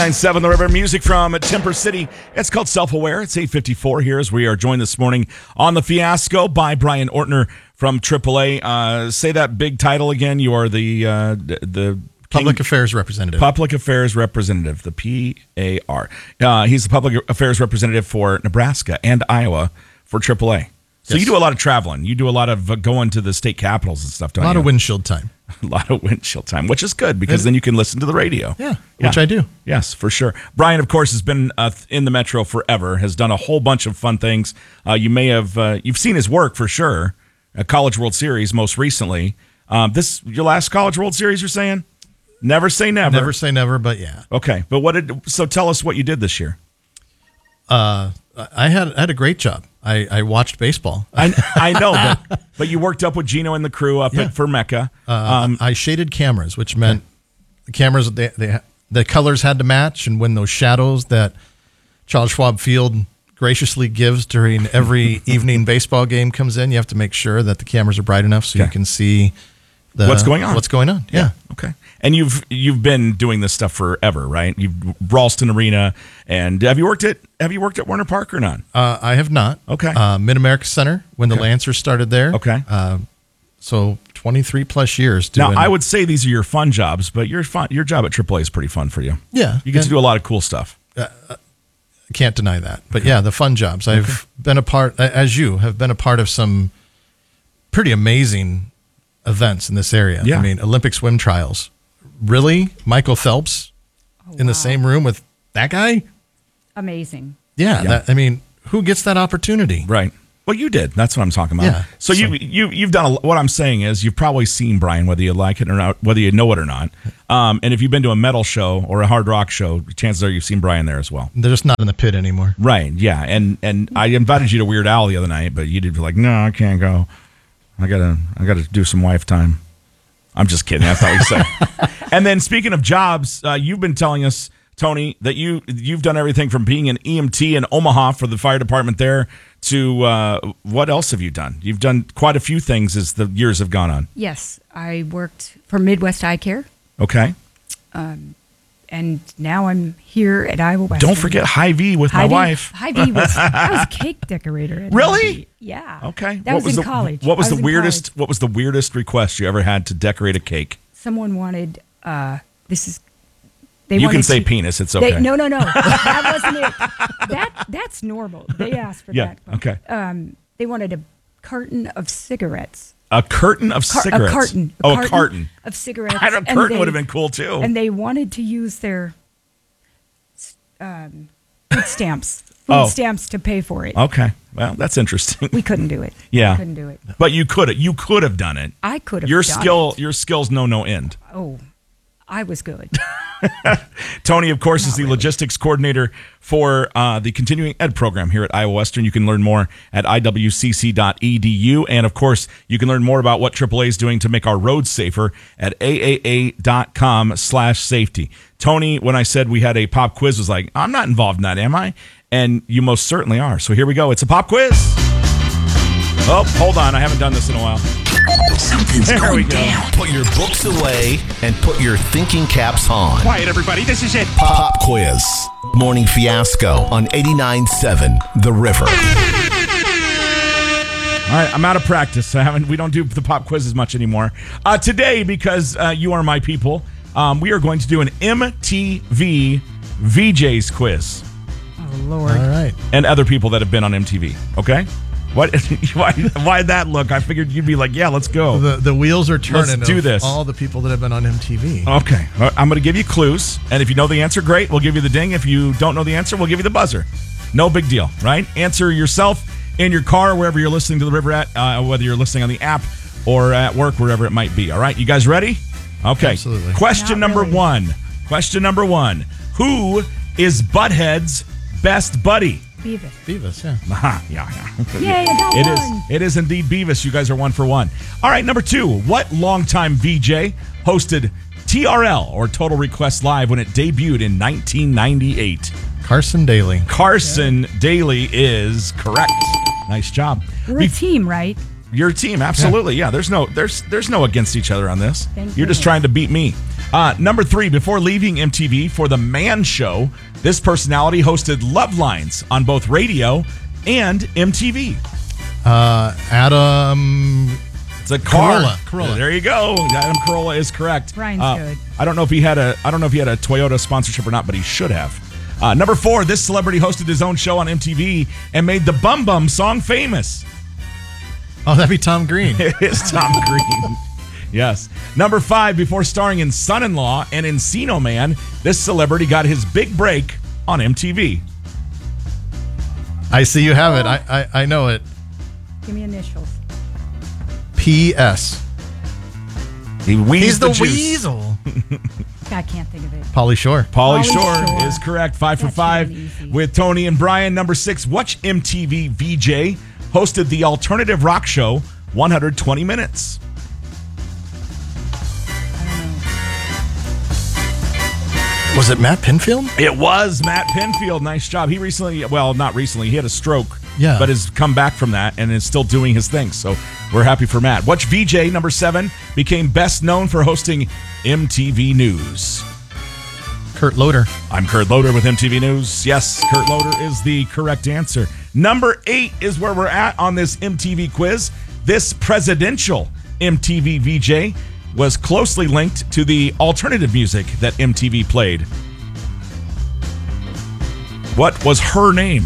9-7 The River. Music from Timber City. It's called Self-Aware. It's 8:54 here as we are joined this morning on The Fiasco by Brian Ortner from AAA. Say that big title again. You are the Public Affairs Representative. Public Affairs Representative, the PAR. He's the Public Affairs Representative for Nebraska and Iowa for AAA. So you do a lot of traveling. You do a lot of going to the state capitals and stuff, don't you? A lot of windshield time. A lot of windshield time, which is good because then you can listen to the radio. Yeah, which I do. Yes, for sure. Brian, of course, has been in the Metro forever, has done a whole bunch of fun things. You may have, you've seen his work for sure. College World Series most recently. This your last College World Series, you're saying? Never say never. Never say never, but yeah. Okay, but so tell us what you did this year. I had a great job. I watched baseball. I know, but you worked up with Gino and the crew up for Mecca. I shaded cameras, which meant the cameras, the colors had to match, and when those shadows that Charles Schwab Field graciously gives during every evening baseball game comes in, you have to make sure that the cameras are bright enough so you can see what's going on. What's going on? Yeah. Okay. And you've been doing this stuff forever, right? You've Ralston Arena, and have you worked at Warner Park or not? I have not. Okay. Mid-America Center when the Lancers started there. Okay. So 23 plus years doing. Now I would say these are your fun jobs, but your job at AAA is pretty fun for you. Yeah. You get to do a lot of cool stuff. Can't deny that. But yeah, the fun jobs. I've been a part, as you have been a part of some pretty amazing events in this area. Yeah. I mean, Olympic swim trials. Really? Michael Phelps in the same room with that guy? Amazing. Yeah. Who gets that opportunity? Right. Well, you did. That's what I'm talking about. Yeah. So you've done what I'm saying is you've probably seen Brian, whether you like it or not, whether you know it or not. And if you've been to a metal show or a hard rock show, chances are you've seen Brian there as well. They're just not in the pit anymore. Right. Yeah. And I invited you to Weird Al the other night, but you did be like, no, I can't go. I gotta do some wife time. I'm just kidding. That's not what you said. And then speaking of jobs, you've been telling us, Tony, that you've done everything from being an EMT in Omaha for the fire department there to what else have you done? You've done quite a few things as the years have gone on. Yes, I worked for Midwest Eye Care. Okay. And now I'm here at Iowa Western. Don't forget Hy-Vee with my wife. Hy-Vee I was a cake decorator. At Really? Hy-Vee. Yeah. Okay. That was in college. What was the weirdest request you ever had to decorate a cake? Someone wanted You can say penis. It's okay. No. That wasn't it. That's normal. They asked for that. Okay. They wanted a carton of cigarettes. A curtain of cigarettes. A carton. A carton of cigarettes. A curtain would have been cool too. And they wanted to use their food stamps. Stamps to pay for it. Okay. Well, that's interesting. We couldn't do it. Yeah. We couldn't do it. But you could have done it. I could have Your done skill it. Your skills know no end. Oh, I was good. Tony, of course, is the logistics coordinator for the continuing ed program here at Iowa Western. You can learn more at iwcc.edu. And, of course, you can learn more about what AAA is doing to make our roads safer at aaa.com/safety. Tony, when I said we had a pop quiz, was like, I'm not involved in that, am I? And you most certainly are. So here we go. It's a pop quiz. Oh, hold on. I haven't done this in a while. Something's going down. Put your books away and put your thinking caps on. Quiet, everybody. This is it. Pop quiz. Morning Fiasco on 89.7 The River. All right, I'm out of practice. We don't do the pop quiz as much anymore. Today, because you are my people, we are going to do an MTV VJs quiz. Oh, Lord. All right. And other people that have been on MTV, okay? Why that look? I figured you'd be like, yeah, let's go. The wheels are turning. Let's do this. All the people that have been on MTV. Okay. I'm going to give you clues. And if you know the answer, great. We'll give you the ding. If you don't know the answer, we'll give you the buzzer. No big deal, right? Answer yourself in your car, wherever you're listening to the river at, whether you're listening on the app or at work, wherever it might be. All right. You guys ready? Okay. Absolutely. Question number one. Who is Butthead's best buddy? Beavis, yeah. Yeah. Yay, I got one. It is indeed Beavis. You guys are 1 for 1. All right, number 2. What longtime VJ hosted TRL, or Total Request Live, when it debuted in 1998? Carson Daly. Carson Daly is correct. Nice job. We're a team, right? Your team, absolutely. Yeah, there's no against each other on this. Thank You're just goodness. trying to beat me. Number 3, before leaving MTV for The Man Show, this personality hosted Love Lines on both radio and MTV. Adam. It's a car. Carolla. There you go. Adam Carolla is correct. Brian's good. I don't know if he had a Toyota sponsorship or not, but he should have. Number 4, this celebrity hosted his own show on MTV and made the Bum Bum song famous. Oh, that'd be Tom Green. It is Tom Green. Yes. Number 5, before starring in Son-in-Law and Encino Man, this celebrity got his big break on MTV. I see you have it. I know it. Give me initials. P.S. He weased He's the juice. weasel. I can't think of it. Pauly Shore. Pauly Pauly Shore Shore. is correct. 5 for That 5 should've been easy. with Tony and Brian. Number 6, which MTV VJ hosted the alternative rock show 120 Minutes? Was it Matt Pinfield? It was Matt Pinfield. Nice job. He recently, well, not recently, he had a stroke. Yeah. But has come back from that and is still doing his thing. So we're happy for Matt. Which VJ, number 7, became best known for hosting MTV News? Kurt Loder. I'm Kurt Loder with MTV News. Yes, Kurt Loder is the correct answer. Number 8 is where we're at on this MTV quiz. This presidential MTV VJ was closely linked to the alternative music that MTV played. What was her name?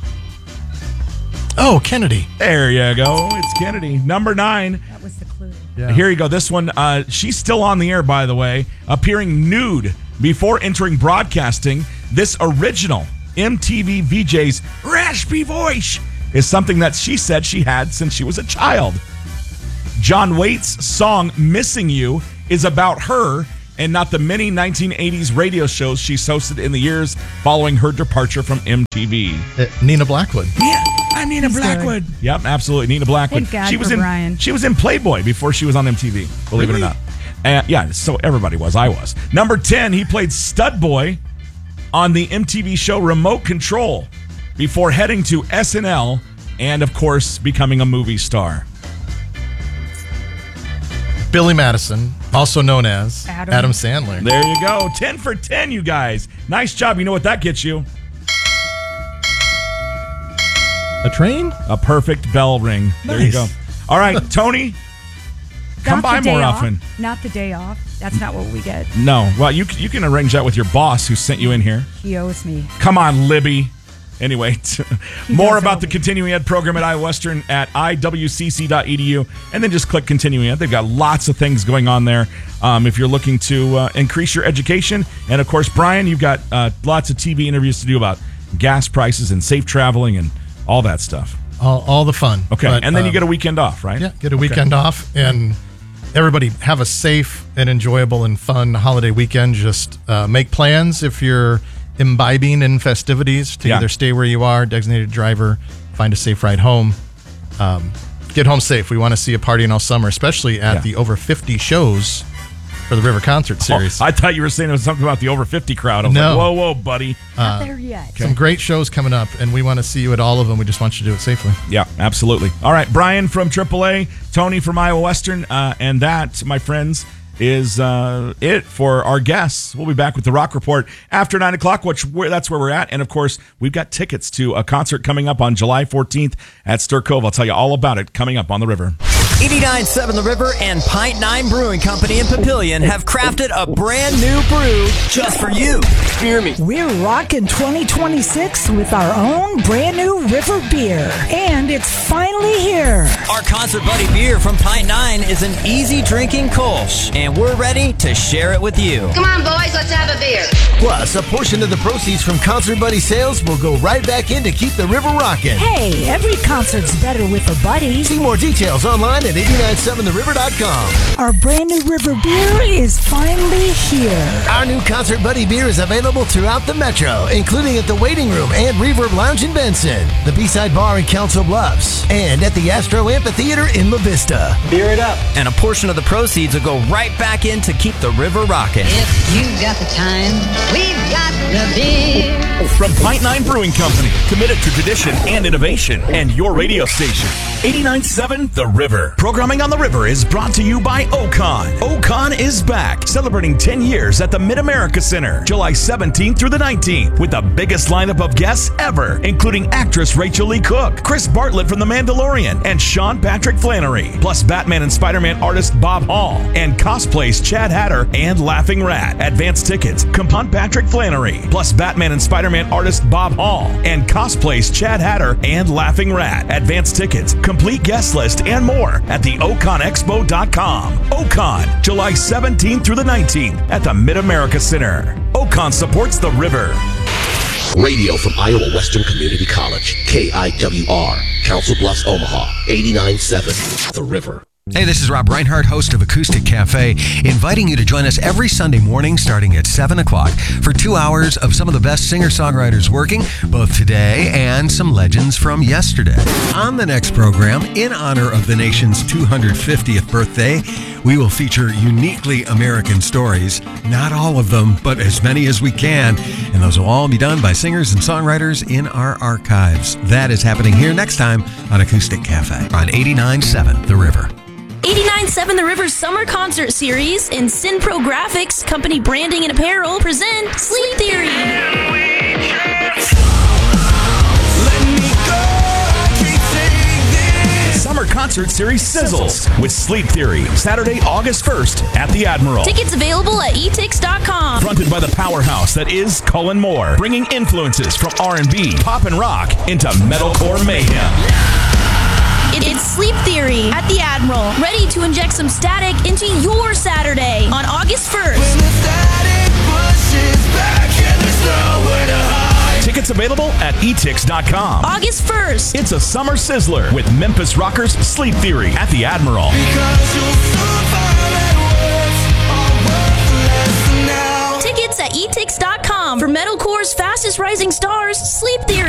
Oh, Kennedy. There you go. It's Kennedy. Number 9. That was the clue. Yeah. Here you go. This one, she's still on the air, by the way, appearing nude before entering broadcasting. This original MTV VJ's raspy voice is something that she said she had since she was a child. John Waite's song Missing You is about her and not the many 1980s radio shows she's hosted in the years following her departure from MTV. Nina Blackwood. Yeah, I'm Nina He's Blackwood. Yep, absolutely. Nina Blackwood. Thank God she was for in Brian. She was in Playboy before she was on MTV, believe it or Really? not. Yeah, so everybody was. I was. Number 10, he played Stud Boy on the MTV show Remote Control before heading to SNL and, of course, becoming a movie star. Billy Madison, also known as Adam. Sandler. There you go. 10 for 10, you guys. Nice job. You know what that gets you? A train? A perfect bell ring. There you Nice. go. All right, Tony, come Not by the day more off. often. Not the day off. That's not what we get. No. Well, you can arrange that with your boss who sent you in here. He owes me. Come on, Libby. Anyway, He more does about owe the me. continuing ed program at Iowa Western at iwcc.edu, and then just click continuing ed. They've got lots of things going on there if you're looking to increase your education. And of course, Brian, you've got lots of TV interviews to do about gas prices and safe traveling and all that stuff. All the fun. Okay, But, and then you get a weekend off, right? Yeah, get a weekend off, and everybody have a safe and enjoyable and fun holiday weekend. Just make plans if you're imbibing in festivities to Yeah. either stay where you are, designated driver, find a safe ride home. Get home safe. We want to see a partying all summer, especially at Yeah. the over 50 shows for the River Concert Series. Oh, I thought you were saying it was something about the over 50 crowd. I was No. like, whoa, buddy. Not there yet. Some great shows coming up, and we want to see you at all of them. We just want you to do it safely. Yeah, absolutely. All right, Brian from AAA, Tony from Iowa Western, and that, my friends, is it for our guests. We'll be back with the Rock Report after 9 o'clock, that's where we're at. And, of course, we've got tickets to a concert coming up on July 14th at Stir Cove. I'll tell you all about it coming up on the river. 89.7 The River and Pint 9 Brewing Company in Papillion have crafted a brand new brew just for you. Hear me. We're rocking 2026 with our own brand new River beer. And it's finally here. Our Concert Buddy beer from Pint 9 is an easy drinking Kolsch, and we're ready to share it with you. Come on, boys, let's have a beer. Plus, a portion of the proceeds from Concert Buddy sales will go right back in to keep the river rocking. Hey, every concert's better with a buddy. See more details online at 897theriver.com. Our brand new River beer is finally here. Our new Concert Buddy beer is available throughout the metro, including at the Waiting Room and Reverb Lounge in Benson, the B-Side Bar in Council Bluffs, and at the Astro Amphitheater in La Vista. Beer it up. And a portion of the proceeds will go right back in to keep the river rocking. If you've got the time, we've got the beer. From Pint 9 Brewing Company, committed to tradition and innovation, and your radio station, 89.7 The River. Programming on the River is brought to you by Ocon. Ocon is back, celebrating 10 years at the Mid-America Center, July 17th through the 19th, with the biggest lineup of guests ever, including actress Rachel Lee Cook, Chris Bartlett from The Mandalorian, and Sean Patrick Flannery, plus Batman and Spider-Man artist Bob Hall, and cosplays Chad Hatter and Laughing Rat. Advance tickets, Compont Patrick Flannery, plus Batman and Spider-Man artist Bob Hall, and cosplays Chad Hatter and Laughing Rat. Advance tickets, complete guest list, and more at the OconExpo.com. Ocon, July 17th through the 19th at the Mid-America Center. Ocon supports the River. Radio from Iowa Western Community College, KIWR, Council Bluffs, Omaha, 89.7 The River. Hey, this is Rob Reinhardt, host of Acoustic Cafe, inviting you to join us every Sunday morning starting at 7 o'clock for 2 hours of some of the best singer-songwriters working, both today and some legends from yesterday. On the next program, in honor of the nation's 250th birthday, we will feature uniquely American stories. Not all of them, but as many as we can. And those will all be done by singers and songwriters in our archives. That is happening here next time on Acoustic Cafe on 89.7 The River. 89.7 The River's Summer Concert Series and Synpro Graphics, company branding and apparel, present Sleep Theory. Summer Concert Series sizzles with Sleep Theory, Saturday, August 1st at the Admiral. Tickets available at etix.com. Fronted by the powerhouse that is Cullen Moore, bringing influences from R&B, pop, and rock into metalcore mayhem. It's Sleep Theory at the Admiral, ready to inject some static into your Saturday on August 1st. When the static pushes back and there's nowhere to hide. Tickets available at etix.com. August 1st. It's a summer sizzler with Memphis rockers Sleep Theory at the Admiral. Because you'll soon find that words are worthless now. Tickets at etix.com for metalcore's fastest rising stars, Sleep Theory.